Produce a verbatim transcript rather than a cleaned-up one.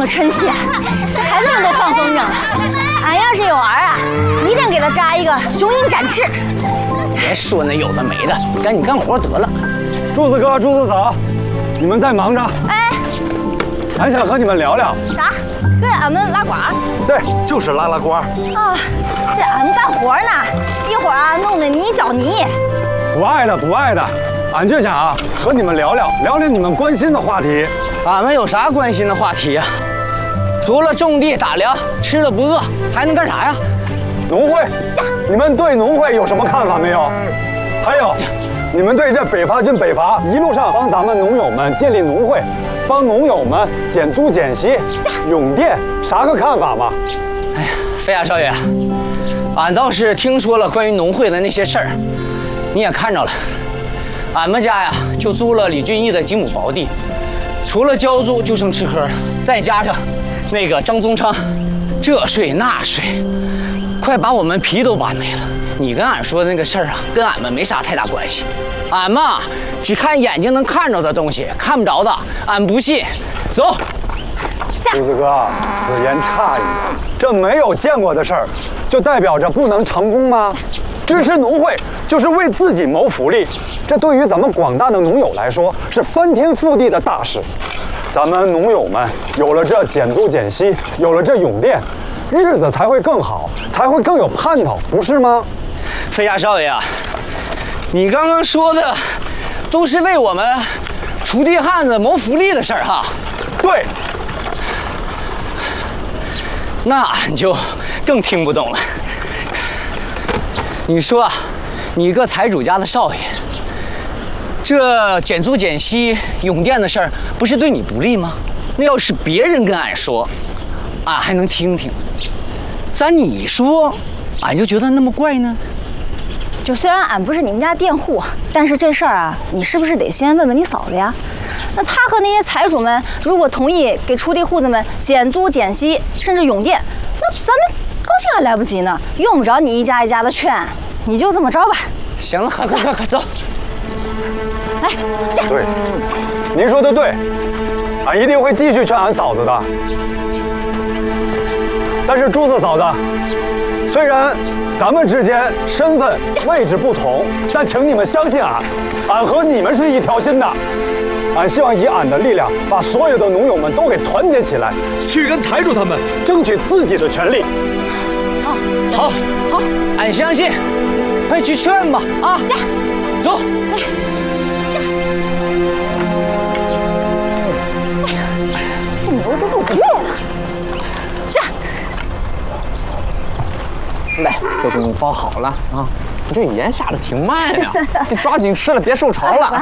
生气，这孩子们都放风筝了。俺要是有儿啊，一定给他扎一个雄鹰展翅。 别说那有的没的，赶紧干活得了。 柱子哥、柱子嫂，你们在忙着。 哎， 俺想和你们聊聊。 啥？跟俺们拉呱？ 对，就是拉拉呱。 啊，这俺们干活呢，一会儿啊弄得你一脚泥。 不爱的，不爱的，俺就想啊和你们聊聊聊聊你们关心的话题。 俺们有啥关心的话题呀？除了种地打粮，吃了不饿，还能干啥呀？ 农会，你们对农会有什么看法没有？还有，你们对这北伐军北伐一路上帮咱们农友们建立农会，帮农友们减租减息、涌电，啥个看法吗？ 哎呀，飞亚少爷，俺倒是听说了关于农会的那些事儿，你也看着了。俺们家呀，就租了李俊义的几亩薄地，除了交租就剩吃喝了，再加上那个张宗昌，这税那税，快把我们皮都挖没了。你跟俺说的那个事儿啊，跟俺们没啥太大关系。俺们啊，只看眼睛能看着的东西，看不着的，俺不信。走。 柱子哥，此言差矣，这没有见过的事儿，就代表着不能成功吗？支持农会就是为自己谋福利，这对于咱们广大的农友来说是翻天覆地的大事。咱们农友们有了这减租减息，有了这涌电，日子才会更好，才会更有盼头，不是吗？ 飞亚少爷啊，你刚刚说的都是为我们锄地汉子谋福利的事儿哈。 对。 那俺就更听不懂了。你说啊，你一个财主家的少爷，这减租减息、涌电的事儿，不是对你不利吗？那要是别人跟俺说，俺还能听听。咱你说，俺就觉得那么怪呢。 就虽然俺不是你们家佃户，但是这事儿啊，你是不是得先问问你嫂子呀？那他和那些财主们如果同意给锄地户子们减租减息，甚至涌电，那咱们高兴还来不及呢，用不着你一家一家的劝，你就这么着吧。 行了，快快快快走！ 来，这样。 对，您说的对，俺一定会继续劝俺嫂子的。但是柱子嫂子，虽然咱们之间身份位置不同，但请你们相信俺，俺和你们是一条心的。俺希望以俺的力量，把所有的农友们都给团结起来，去跟财主他们争取自己的权利。 好， 好， 好， 俺相信，快去劝吧！啊， 这样， 走。 来，这样。哎呀，这牛这不倔了。这样。 来，这东西包好了啊！你这盐下的挺慢呀，得抓紧吃了，别受潮了。